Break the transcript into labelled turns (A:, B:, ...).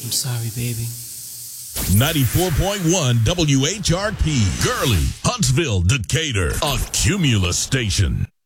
A: I'm sorry, baby.
B: 94.1 WHRP, Gurley, Huntsville, Decatur, a Cumulus station.